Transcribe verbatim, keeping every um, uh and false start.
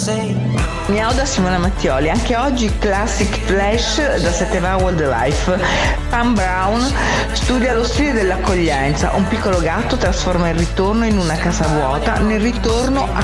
Miau da Simona Mattioli. Anche oggi Classic Flash da sette va Wildlife. Pam Brown studia lo stile dell'accoglienza. Un piccolo gatto trasforma il ritorno in una casa vuota nel ritorno